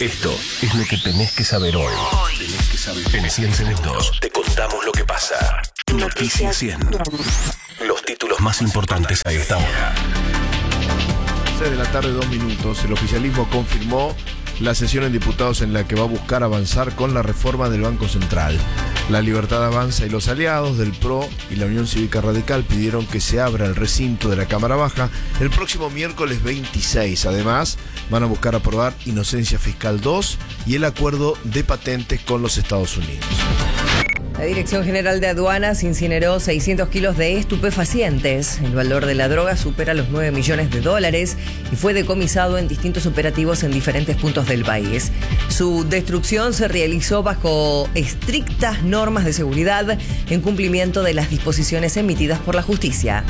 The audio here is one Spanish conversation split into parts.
Esto es lo que tenés que saber hoy. En 100 segundos te contamos lo que pasa. Noticias 100. Los títulos más importantes a esta hora. 6 de la tarde, 2 minutos. El oficialismo confirmó la sesión en diputados en la que va a buscar avanzar con la reforma del Banco Central. La Libertad Avanza y los aliados del PRO y la Unión Cívica Radical pidieron que se abra el recinto de la Cámara Baja el próximo miércoles 26. Además, van a buscar aprobar Inocencia Fiscal 2 y el acuerdo de patentes con los Estados Unidos. La Dirección General de Aduanas incineró 600 kilos de estupefacientes. El valor de la droga supera los $9 millones y fue decomisado en distintos operativos en diferentes puntos del país. Su destrucción se realizó bajo estrictas normas de seguridad en cumplimiento de las disposiciones emitidas por la justicia.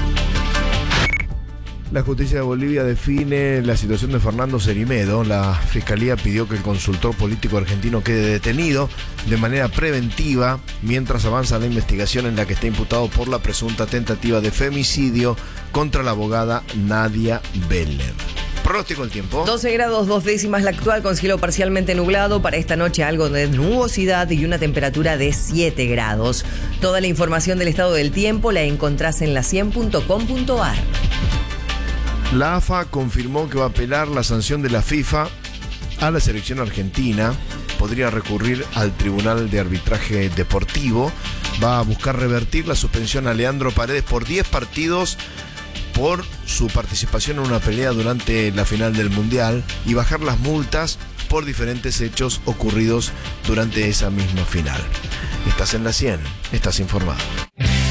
La justicia de Bolivia define la situación de Fernando Cerimedo. La fiscalía pidió que el consultor político argentino quede detenido de manera preventiva mientras avanza la investigación en la que está imputado por la presunta tentativa de femicidio contra la abogada Nadia Belén. Pronóstico del tiempo. 12 grados 2 décimas la actual, con cielo parcialmente nublado. Para esta noche algo de nubosidad y una temperatura de 7 grados. Toda la información del estado del tiempo la encontrás en la100.com.ar. La AFA confirmó que va a apelar la sanción de la FIFA a la selección argentina. Podría recurrir al Tribunal de Arbitraje Deportivo. Va a buscar revertir la suspensión a Leandro Paredes por 10 partidos por su participación en una pelea durante la final del Mundial y bajar las multas por diferentes hechos ocurridos durante esa misma final. Estás en la 100, estás informado.